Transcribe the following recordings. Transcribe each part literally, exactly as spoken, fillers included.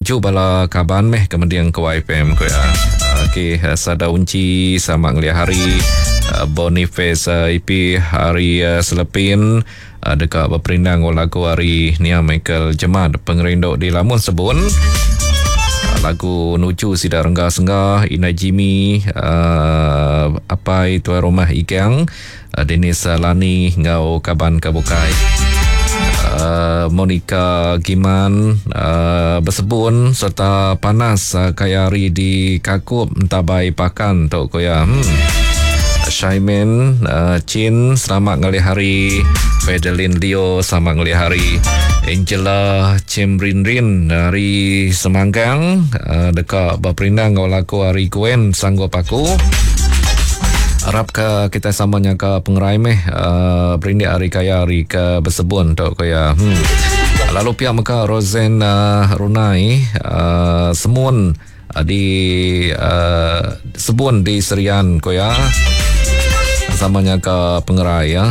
tujuh bala kaban meh kemudian ke Y P M ko ya. Okey, sada unci sama ngeliat hari Boniface uh, I P hari uh, Selepin uh, dekat berperindang lagu hari Nia Michael Jemaat pengerindok di Lamun Sebun. Uh, lagu Nuju Sida Renggah Senggah Ina Jimmy uh, apa itu rumah Ikyang uh, Denis Lani Ngau Kaban Kabukai. Uh, Monica Giman uh, Bersebun serta Panas uh, Kayari di Kakup Tabai Pakan Tok Koya. hmm. Syaimin uh, Chin selamat ngali hari. Fedelin Leo selamat ngali hari. Angela Cimrinrin dari Semanggang uh, dekat berperindang laku hari Gwen sanggup aku. Harap ke kita samanya ke pengerai meh uh, berindik hari kaya hari ke Bersebun tok kaya. Hmm. Lalu pihak Mekah Rosen uh, Runai uh, Semun uh, di uh, Sebun di Serian koya. Samanya ke pengerai ya.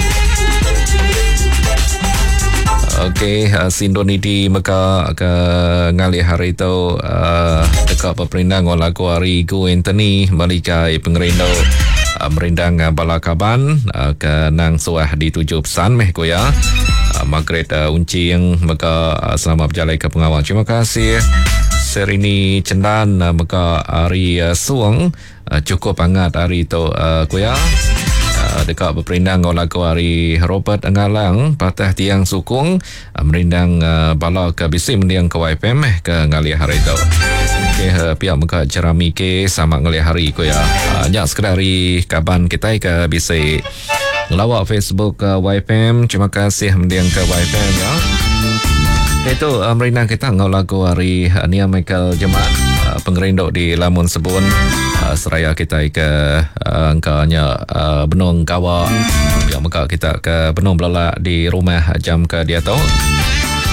Okey, uh, Sindoni di Mekah ke ngali hari tu uh, dekat berperindang laku hari Gu Anthony Malikai pengerindo uh, merindang uh, balakaban uh, ke nang suah di tujuh pesan meh ko ya. Uh, Margaret uh, Unci yang Mekah uh, selamat berjalan ke pengawal. Terima kasih. Serini Cendan uh, Mekah hari uh, Suang uh, cukup hangat hari tu uh, ko ya. Dekat berperindang lagu hari Robert Ngalang Patah Tiang Sukung merindang uh, bala ke bisi mendiang ke Y P M eh ke ngali hari tu. Okey, uh, pihak muka cerami ke sama ngali hari ko ya. Banyak uh, sekali kaban kita ke bisi lawak Facebook uh, Y P M. Terima kasih mendiang ke Y P M ya. Itu uh, merindang kita ngau lagu hari uh, Nia Michael Jemaat uh, pengerindok di Lamun Sebun. Uh, seraya kita ke uh, angkanya uh, Benung Kawa yang muka kita ke Benung Belala di rumah jam ke dia tahu.